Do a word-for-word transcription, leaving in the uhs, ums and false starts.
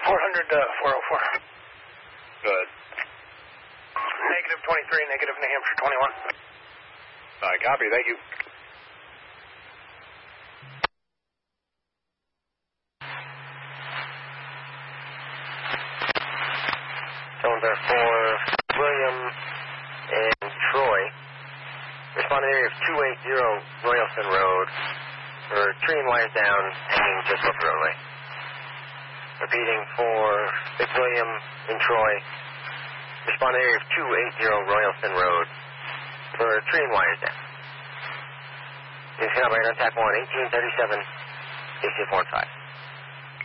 four hundred, uh, four oh four. Good. Negative twenty-three, negative New Hampshire twenty-one. I copy, thank you. Tones are for William and Troy. Responding area of two eighty Royalston Road for tree and wires down, hanging just off the roadway. Repeating for Big William and Troy. Responding area of two eighty Royalston Road for tree and wires down. This is operator on T A C one, eighteen thirty-seven, A C F one five.